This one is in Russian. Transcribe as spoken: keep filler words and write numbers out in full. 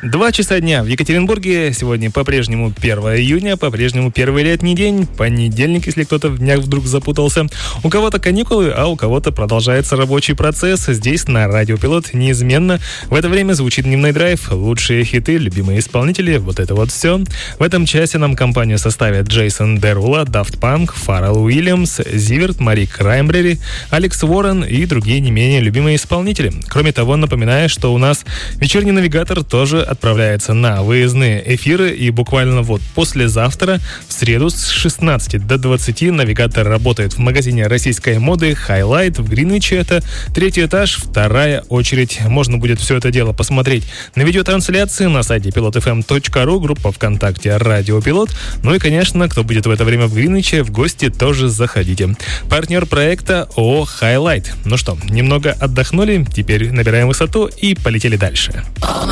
Два часа дня в Екатеринбурге. Сегодня по-прежнему первое июня, по-прежнему первый летний день. Понедельник, если кто-то в днях вдруг запутался. У кого-то каникулы, а у кого-то продолжается рабочий процесс. Здесь на Радио Пилот неизменно в это время звучит дневной драйв. Лучшие хиты, любимые исполнители, вот это вот все. В этом часе нам компанию составят Джейсон Дерула, Daft Punk, Фаррелл Уильямс, Зиверт, Мари Краймбрери, Алекс Уоррен и другие не менее любимые исполнители. Кроме того, напоминаю, что у нас вечерний навигатор тоже отправляется на выездные эфиры, и буквально вот послезавтра, в среду с шестнадцати до двадцати, навигатор работает в магазине российской моды Highlight в Гринвиче. Это третий этаж, вторая очередь. Можно будет все это дело посмотреть на видеотрансляции на сайте пилот эф эм точка ру, группа ВКонтакте Радио Пилот. Ну и, конечно, кто будет в это время в Гринвиче, в гости тоже заходите. Партнер проекта ООО Highlight. Ну что, немного отдохнули, теперь набираем высоту и полетели дальше.